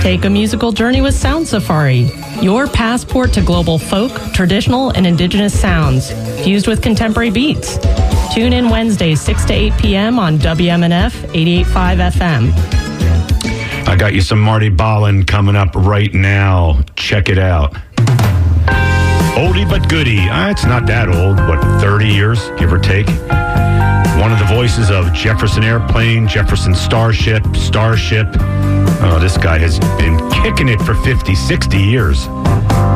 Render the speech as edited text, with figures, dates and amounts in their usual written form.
Take a musical journey with Sound Safari, your passport to global folk, traditional, and indigenous sounds, fused with contemporary beats. Tune in Wednesdays, 6 to 8 p.m. on WMNF 88.5 FM. I got you some Marty Ballin coming up right now. Check it out. Oldie but goodie. It's not that old. 30 years, give or take. One of the voices of Jefferson Airplane, Jefferson Starship. Oh, this guy has been kicking it for 50, 60 years.